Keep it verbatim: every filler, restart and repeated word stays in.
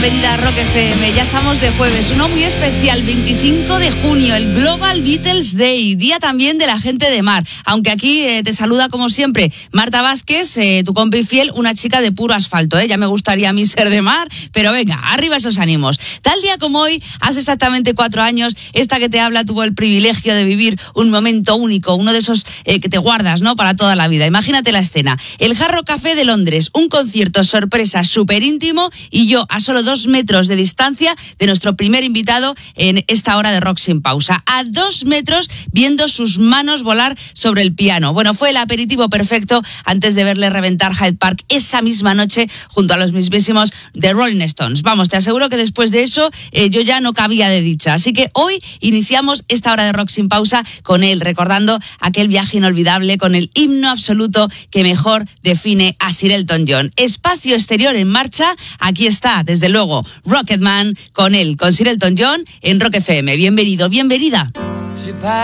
bienvenida a Rock F M. Ya estamos de jueves, uno muy especial, veinticinco de junio, el Global Beatles Day, día también de la gente de mar. Aunque aquí eh, te saluda como siempre Marta Vázquez, eh, tu compi fiel, una chica de puro asfalto. ¿eh? Ya me gustaría a mí ser de mar, pero venga, arriba esos ánimos. Tal día como hoy, hace exactamente cuatro años, esta que te habla tuvo el privilegio de vivir un momento único, uno de esos eh, que te guardas, ¿no? Para toda la vida. Imagínate la escena. El Hard Rock Café de Londres, un concierto sorpresa súper íntimo y yo a solo dos metros de distancia de nuestro primer invitado en esta hora de Rock Sin Pausa. A dos metros viendo sus manos volar sobre el piano. Bueno, fue el aperitivo perfecto antes de verle reventar Hyde Park esa misma noche junto a los mismísimos The Rolling Stones. Vamos, te aseguro que después de eso eh, yo ya no cabía de dicha. Así que hoy iniciamos esta hora de Rock Sin Pausa con él, recordando aquel viaje inolvidable con el himno absoluto que mejor define a Sir Elton John. Espacio exterior en marcha, aquí está, desde luego, Rocketman, con él, con Sir Elton John en Rock F M. Bienvenido, bienvenida.